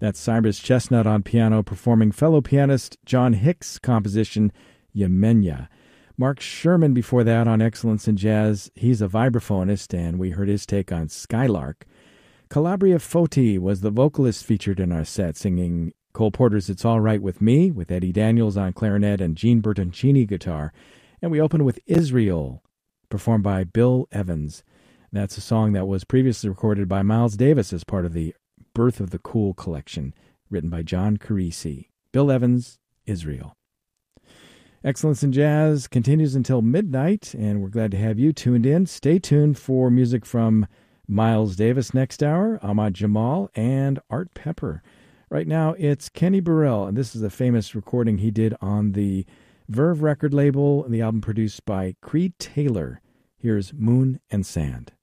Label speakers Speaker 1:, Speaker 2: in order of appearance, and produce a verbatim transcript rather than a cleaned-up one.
Speaker 1: That's Cyrus Chestnut on piano, performing fellow pianist John Hicks' composition, Yemenya. Mark Sherman before that on Excellence in Jazz. He's a vibraphonist, and we heard his take on Skylark. Calabria Foti was the vocalist featured in our set, singing Cole Porter's It's All Right With Me, with Eddie Daniels on clarinet and Gene Bertoncini guitar. And we opened with Israel, performed by Bill Evans. That's a song that was previously recorded by Miles Davis as part of the Birth of the Cool collection, written by John Carisi. Bill Evans, Israel. Excellence in Jazz continues until midnight, and we're glad to have you tuned in. Stay tuned for music from Miles Davis next hour, Ahmad Jamal, and Art Pepper. Right now, it's Kenny Burrell, and this is a famous recording he did on the Verve record label, and the album produced by Creed Taylor. Here's Moon and Sand.